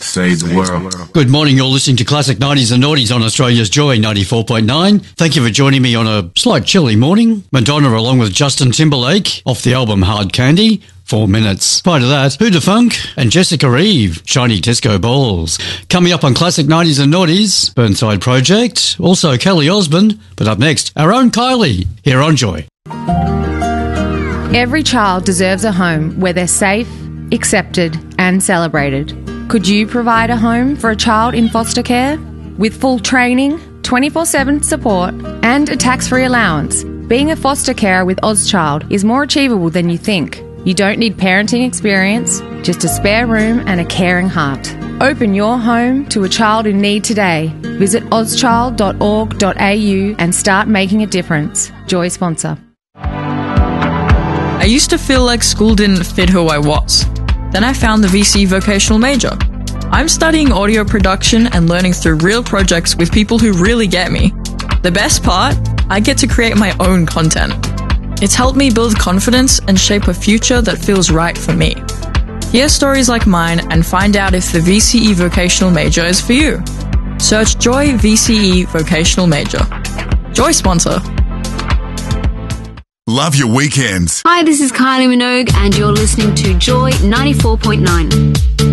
save the world. Good morning, you're listening to Classic 90s and Noughties on Australia's Joy 94.9. Thank you for joining me on a slight chilly morning. Madonna along with Justin Timberlake off the album Hard Candy. 4 minutes. Prior to that, Who Da Funk and Jessica Eve, Shiny Disco Balls. Coming up on Classic 90s and Noughties, Burnside Project, also Kelly Osbourne, but up next, our own Kylie, here on Joy. Every child deserves a home where they're safe, accepted and celebrated. Could you provide a home for a child in foster care? With full training, 24/7 support and a tax-free allowance, being a foster carer with AusChild is more achievable than you think. You don't need parenting experience, just a spare room and a caring heart. Open your home to a child in need today. Visit auschild.org.au and start making a difference. Joy sponsor. I used to feel like school didn't fit who I was. Then I found the VCE vocational major. I'm studying audio production and learning through real projects with people who really get me. The best part? I get to create my own content. It's helped me build confidence and shape a future that feels right for me. Hear stories like mine and find out if the VCE vocational major is for you. Search Joy VCE vocational major. Joy sponsor. Love your weekends. Hi, this is Kylie Minogue and you're listening to Joy 94.9.